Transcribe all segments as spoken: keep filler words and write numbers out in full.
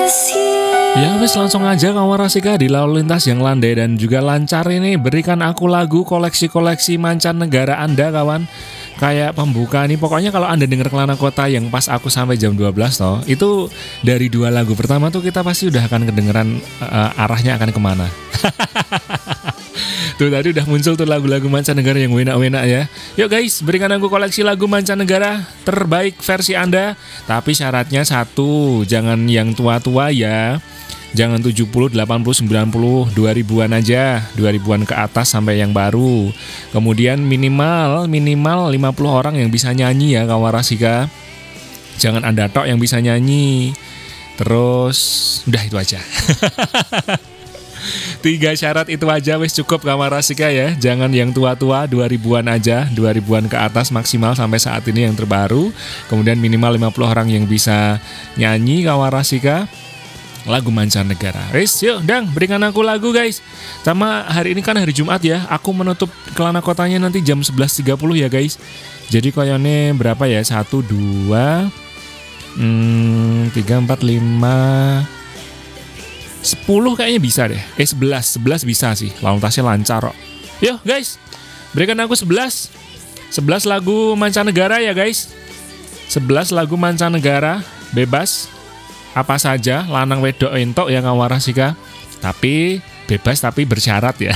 Ya wis langsung aja kawan Rasika di lalu lintas yang landai dan juga lancar ini. Berikan aku lagu koleksi-koleksi mancanegara Anda kawan. Kayak pembuka nih, pokoknya kalau Anda denger Kelana Kota yang pas aku sampai jam dua belas toh, itu dari dua lagu pertama tuh kita pasti udah akan kedengeran uh, arahnya akan kemana. Tuh tadi udah muncul tuh lagu-lagu mancanegara yang enak-enak ya. Yuk guys, berikan aku koleksi lagu mancanegara terbaik versi Anda. Tapi syaratnya satu, jangan yang tua-tua ya. Jangan tujuh puluh, delapan puluh, sembilan puluh, dua ribuan aja. dua ribuan ke atas sampai yang baru. Kemudian minimal minimal lima puluh orang yang bisa nyanyi ya kawan Rasika. Jangan Anda tok yang bisa nyanyi. Terus udah itu aja. Tiga syarat itu aja wis cukup kawan Rasika ya. Jangan yang tua-tua, dua ribuan aja. dua ribuan ke atas maksimal sampai saat ini yang terbaru. Kemudian minimal lima puluh orang yang bisa nyanyi kawan Rasika. Lagu mancanegara. Wis, yuk Dang, berikan aku lagu guys. Sama hari ini kan hari Jumat ya. Aku menutup Kelana Kotanya nanti jam sebelas tiga puluh ya guys. Jadi koyone berapa ya? satu, dua, tiga, empat, lima, sepuluh kayaknya bisa deh. Eh sebelas, sebelas bisa sih. Lalu tasnya lancar kok. Yuk guys, berikan aku sebelas. sebelas lagu mancanegara ya guys. sebelas lagu mancanegara bebas. Apa saja, lanang wedok entok ya kawan Rasika. Tapi bebas tapi bersyarat ya.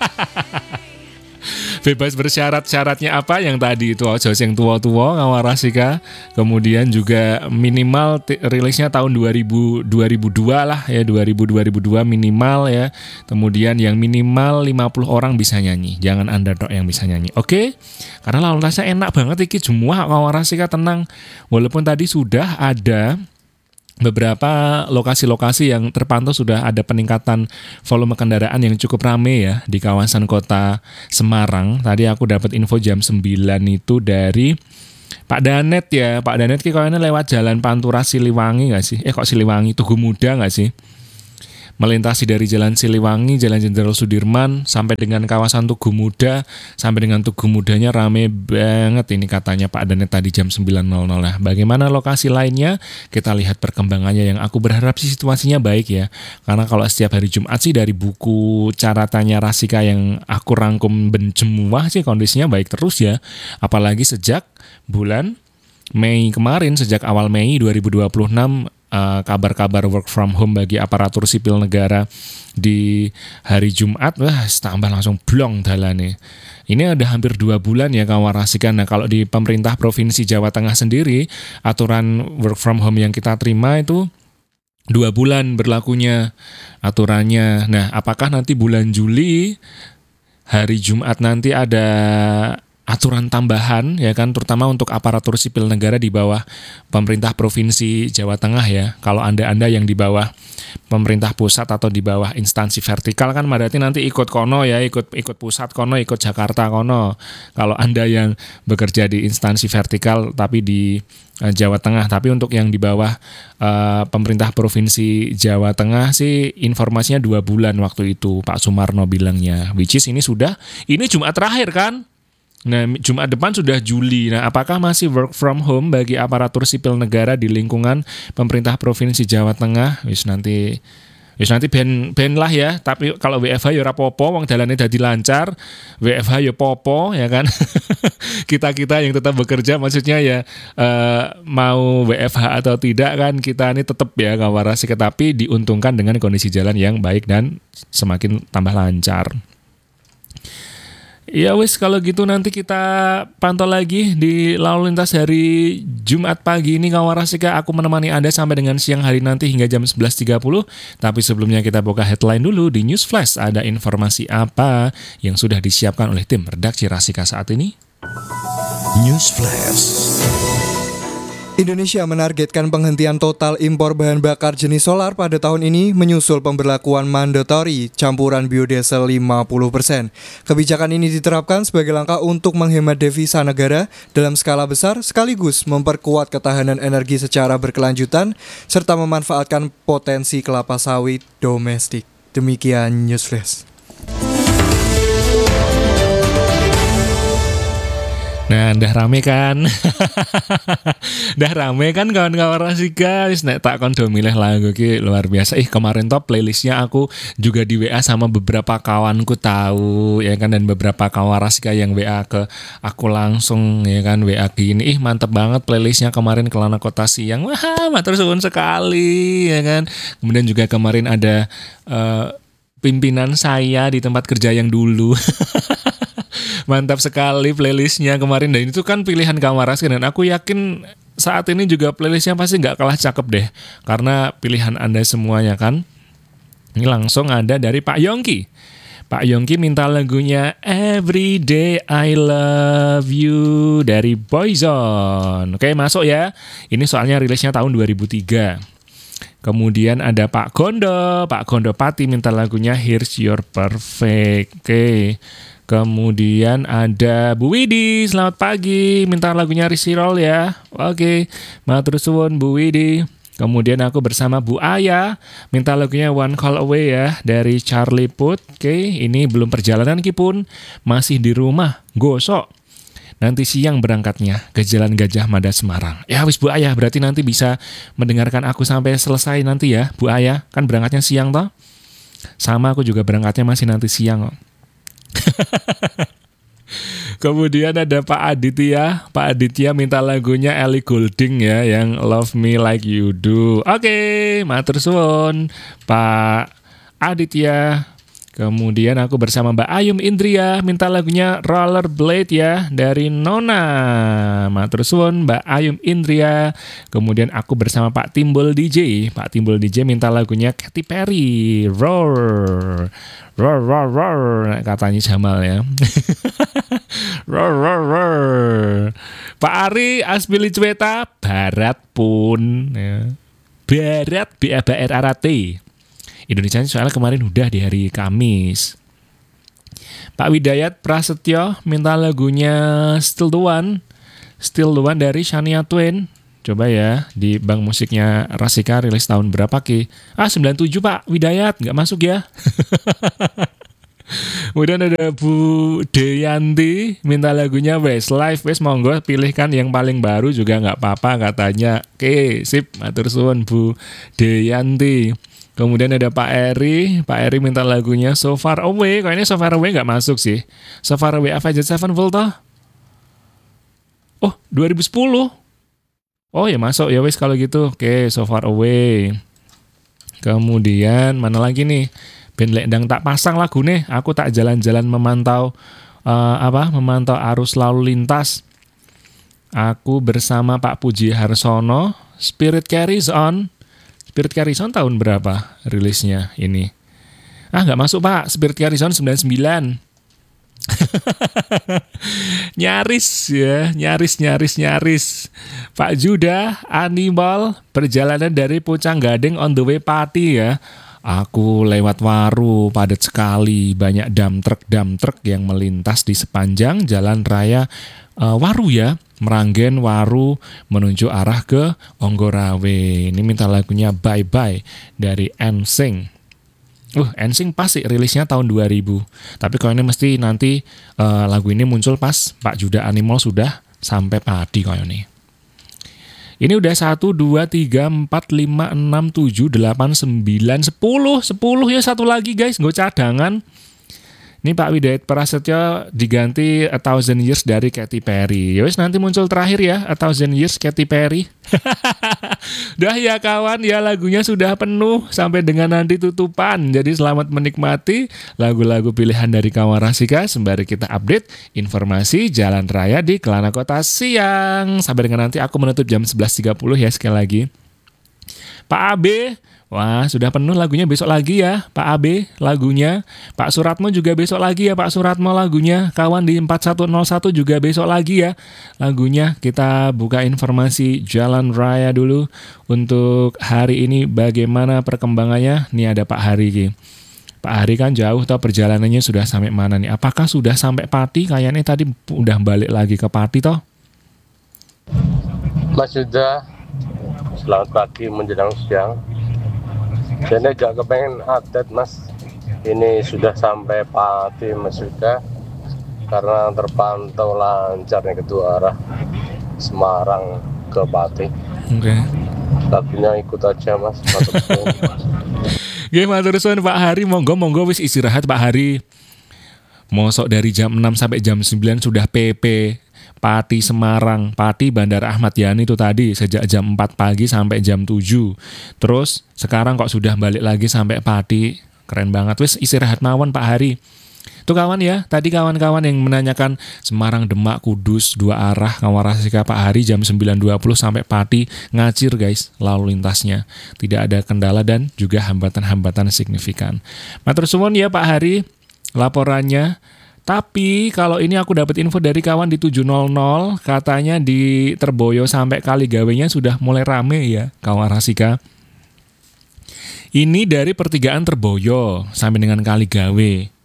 Bebas bersyarat, syaratnya apa yang tadi itu ojo sing tua-tua kawan Rasika. Kemudian juga minimal t- rilisnya tahun dua ribu, dua ribu dua lah ya, dua ribu, dua ribu dua minimal ya. Kemudian yang minimal lima puluh orang bisa nyanyi. Jangan Anda tok yang bisa nyanyi. Oke? Karena lalu lintasnya enak banget iki semua kawan Rasika, tenang. Walaupun tadi sudah ada beberapa lokasi-lokasi yang terpantau sudah ada peningkatan volume kendaraan yang cukup rame ya di kawasan kota Semarang. Tadi aku dapat info jam sembilan itu dari Pak Danet ya. Pak Danet kayaknya lewat jalan Pantura Siliwangi gak sih? Eh kok Siliwangi? Tugu Muda gak sih? Melintasi dari Jalan Siliwangi, Jalan Jenderal Sudirman, sampai dengan kawasan Tugu Muda. Sampai dengan Tugu Mudanya rame banget ini katanya Pak Danet tadi jam sembilan nol nol. Nah, bagaimana lokasi lainnya? Kita lihat perkembangannya, yang aku berharap sih situasinya baik ya. Karena kalau setiap hari Jumat sih dari buku caratannya Rasika yang aku rangkum benjemuah sih kondisinya baik terus ya. Apalagi sejak bulan Mei kemarin, sejak awal Mei dua ribu dua puluh enam, Uh, kabar-kabar work from home bagi aparatur sipil negara di hari Jumat, wah tambah langsung blong dalane. Ini udah hampir dua bulan ya kawan Rasika. Nah kalau di pemerintah Provinsi Jawa Tengah sendiri, aturan work from home yang kita terima itu dua bulan berlakunya aturannya. Nah apakah nanti bulan Juli hari Jumat nanti ada aturan tambahan ya kan, terutama untuk aparatur sipil negara di bawah pemerintah Provinsi Jawa Tengah ya. Kalau Anda-Anda yang di bawah pemerintah pusat atau di bawah instansi vertikal kan berarti nanti ikut kono ya, ikut ikut pusat kono, ikut Jakarta kono. Kalau Anda yang bekerja di instansi vertikal tapi di uh, Jawa Tengah, tapi untuk yang di bawah uh, pemerintah Provinsi Jawa Tengah sih informasinya dua bulan waktu itu Pak Sumarno bilangnya. Which is ini sudah, ini Jumat terakhir kan? Nah, Jumat depan sudah Juli. Nah, apakah masih work from home bagi aparatur sipil negara di lingkungan pemerintah Provinsi Jawa Tengah? Wis nanti wis nanti ben ben lah ya. Tapi kalau W F H ya ora popo, wong dalane dadi lancar. W F H ya popo ya kan. Kita-kita yang tetap bekerja maksudnya ya eh, mau W F H atau tidak kan kita ini tetap ya kawan Rasika, tapi diuntungkan dengan kondisi jalan yang baik dan semakin tambah lancar. Ya wis kalau gitu nanti kita pantau lagi di lalu lintas hari Jumat pagi ini kawan Rasika. Aku menemani Anda sampai dengan siang hari nanti hingga jam sebelas tiga puluh. Tapi sebelumnya kita buka headline dulu di News Flash. Ada informasi apa yang sudah disiapkan oleh tim redaksi Rasika saat ini? News Flash. Indonesia menargetkan penghentian total impor bahan bakar jenis solar pada tahun ini menyusul pemberlakuan mandatori campuran biodiesel lima puluh persen. Kebijakan ini diterapkan sebagai langkah untuk menghemat devisa negara dalam skala besar sekaligus memperkuat ketahanan energi secara berkelanjutan serta memanfaatkan potensi kelapa sawit domestik. Demikian News Flash. Nah, udah rame kan? Udah rame kan kawan-kawan Rasika? Wis nek tak kondo milih lagu ki luar biasa. Ih, kemarin top playlistnya aku juga di W A sama beberapa kawanku tahu ya kan, dan beberapa kawan Rasika yang W A ke aku langsung ya kan, W A gini. Ih, mantep banget playlistnya kemarin Kelana Kota Siang. Wah, matur suwun sekali ya kan. Kemudian juga kemarin ada uh, pimpinan saya di tempat kerja yang dulu. Mantap sekali playlistnya kemarin, dan itu kan pilihan Kamaras, dan aku yakin saat ini juga playlistnya pasti nggak kalah cakep deh karena pilihan Anda semuanya kan. Ini langsung ada dari Pak Yongki. Pak Yongki minta lagunya Everyday I Love You dari Boyzone. Oke, masuk ya. Ini soalnya rilisnya tahun dua ribu tiga. Kemudian ada Pak Gondo, Pak Gondo Pati minta lagunya Here's Your Perfect. Oke. Kemudian ada Bu Widi, selamat pagi, minta lagunya Risi Roll ya. Oke, matur suwun Bu Widi. Kemudian aku bersama Bu Aya, minta lagunya One Call Away ya dari Charlie Puth. Oke, ini belum perjalanan kipun, masih di rumah, gosok. Nanti siang berangkatnya ke Jalan Gajah Mada Semarang. Ya wis Bu Aya, berarti nanti bisa mendengarkan aku sampai selesai nanti ya Bu Aya. Kan berangkatnya siang toh? Sama aku juga berangkatnya masih nanti siang kok. Kemudian ada Pak Aditya. Pak Aditya minta lagunya Ellie Goulding ya, yang Love Me Like You Do. Oke, matur suwun Pak Aditya. Kemudian aku bersama Mbak Ayum Indria minta lagunya Rollerblade ya dari Nona. Matur suwun Mbak Ayum Indria. Kemudian aku bersama Pak Timbul D J. Pak Timbul D J minta lagunya Katy Perry, Roar. Roar roar roar katanya Jamal ya. Roar roar roar. Pak Ari Asbili Cueta Barat pun ya. Barat B A B R A R T. Indonesia soalnya kemarin udah di hari Kamis. Pak Widayat Prasetyo minta lagunya Still the One. Still the One dari Shania Twain. Coba ya, di bank musiknya Rasika rilis tahun berapa Ki? Ah, sembilan puluh tujuh Pak Widayat, nggak masuk ya. Kemudian ada Bu Deyanti minta lagunya Westlife. Wes monggo pilihkan yang paling baru juga nggak apa-apa katanya. Oke, sip, matur suwun Bu Deyanti. Kemudian ada Pak Eri, Pak Eri minta lagunya So Far Away. Kayaknya So Far Away nggak masuk sih. So Far Away Avenged Sevenfold toh? Oh, dua ribu sepuluh. Oh ya masuk ya wes kalau gitu. Oke, So Far Away. Kemudian mana lagi nih? Ben Lendang tak pasang lagu nih. Aku tak jalan-jalan memantau uh, apa? Memantau arus lalu lintas. Aku bersama Pak Puji Harsono. Spirit Carries On. Spirit Carries On tahun berapa rilisnya ini? Ah, nggak masuk Pak. Spirit Carries On sembilan puluh sembilan. Nyaris ya, nyaris, nyaris, nyaris. Pak Judah, Animal, perjalanan dari Pucang Gading on the way Pati ya. Aku lewat Waru, padat sekali, banyak dump truck dump truck yang melintas di sepanjang jalan raya uh, Waru ya, Meranggen Waru menuju arah ke Onggorawe. Ini minta lagunya Bye Bye dari N Sync. Uh, N Sync pasti rilisnya tahun dua ribu. Tapi kalau ini mesti nanti uh, lagu ini muncul pas Pak Judah Animal sudah sampai Padi kayak ini. Ini udah satu, dua, tiga, empat, lima, enam, tujuh, delapan, sembilan, sepuluh. sepuluh ya satu lagi guys, nggak cadangan. Ini Pak Widayat Prasetyo diganti A Thousand Years dari Katy Perry. Yowes nanti muncul terakhir ya, A Thousand Years Katy Perry. Dah ya kawan, ya lagunya sudah penuh sampai dengan nanti tutupan. Jadi selamat menikmati lagu-lagu pilihan dari kawan Rasika sembari kita update informasi jalan raya di Kelana Kota Siang. Sampai dengan nanti aku menutup jam sebelas tiga puluh ya sekali lagi. Pak Abe, wah sudah penuh lagunya, besok lagi ya Pak Abe lagunya. Pak Suratmo juga besok lagi ya Pak Suratmo lagunya. Kawan di empat satu nol satu juga besok lagi ya lagunya. Kita buka informasi jalan raya dulu untuk hari ini bagaimana perkembangannya. Nih ada Pak Hari Ki. Pak Hari kan jauh tau perjalanannya sudah sampai mana nih. Apakah sudah sampai Pati? Kayaknya tadi udah balik lagi ke Pati toh. Mas Yuda, selamat pagi menjelang siang. Jadi agak kepengen update mas. Ini sudah sampai Pati Mas Yuda. karena terpantau lancar nih kedua arah Semarang ke Pati. Oke. Okay. Lagunya ikut aja mas. Oke, matur suwun Pak Hari, monggo monggo wis istirahat Pak Hari. Mosok dari jam enam sampai jam sembilan sudah P P Pati Semarang, Pati Bandara Ahmad Yani itu tadi sejak jam empat pagi sampai jam tujuh. Terus sekarang kok sudah balik lagi sampai Pati. Keren banget. Wis istirahat mawon Pak Hari. Itu kawan ya, tadi kawan-kawan yang menanyakan Semarang, Demak, Kudus, dua arah Kawarasika Pak Hari jam sembilan dua puluh sampai Pati, ngacir guys lalu lintasnya. Tidak ada kendala dan juga hambatan-hambatan signifikan. Matur suwun ya Pak Hari laporannya. Tapi kalau ini aku dapat info dari kawan di tujuh nol nol, katanya di Terboyo sampai Kaligawenya sudah mulai rame ya Kawarasika. Ini dari pertigaan Terboyo sampai dengan Kaligawe.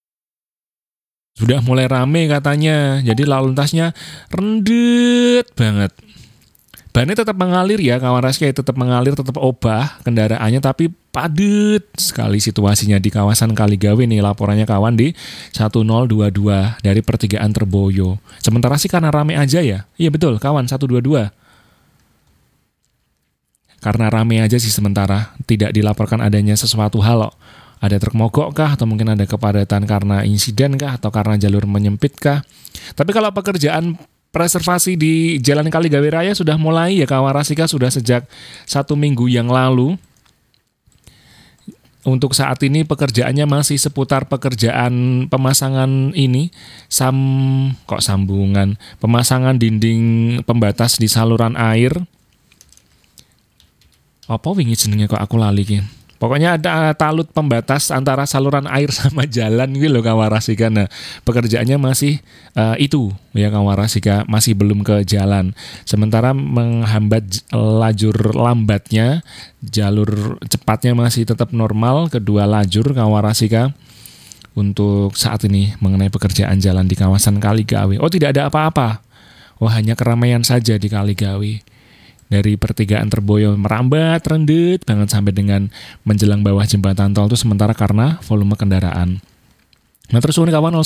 Sudah mulai rame katanya, jadi lalu lintasnya rendet banget. Bannya tetap mengalir ya, Kawarasika tetap mengalir, tetap obah kendaraannya, tapi padat sekali situasinya di kawasan Kaligawe nih laporannya kawan di satu nol dua dua dari pertigaan Terboyo. Sementara sih karena rame aja ya, iya betul kawan satu dua dua. Karena rame aja sih sementara, tidak dilaporkan adanya sesuatu hal loh. Ada truk mogok kah, atau mungkin ada kepadatan karena insiden kah, atau karena jalur menyempit kah. Tapi kalau pekerjaan preservasi di Jalan Kaligawe Raya sudah mulai ya Kawarasika, sudah sejak satu minggu yang lalu. Untuk saat ini pekerjaannya masih seputar pekerjaan pemasangan ini, sam kok sambungan, pemasangan dinding pembatas di saluran air. Apa wingi jenenge kok aku lali ki. Pokoknya ada talut pembatas antara saluran air sama jalan gitu loh Kawarasika. Nah, pekerjaannya masih uh, itu ya Kawarasika, masih belum ke jalan. Sementara menghambat lajur lambatnya, jalur cepatnya masih tetap normal, kedua lajur Kawarasika. Untuk saat ini mengenai pekerjaan jalan di kawasan Kaligawe. Oh, tidak ada apa-apa. Oh, hanya keramaian saja di Kaligawe. Dari pertigaan Terboyo merambat, rendet banget sampai dengan menjelang bawah jembatan tol itu sementara karena volume kendaraan. Nah terus kawan nol